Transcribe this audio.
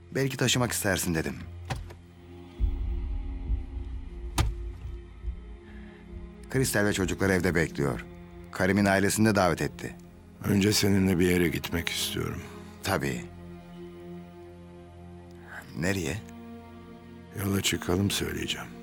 Belki taşımak istersin dedim. Kristal ve çocuklar evde bekliyor. Karim'in ailesini de davet etti. Önce seninle bir yere gitmek istiyorum. Tabii. Nereye? Yola çıkalım söyleyeceğim.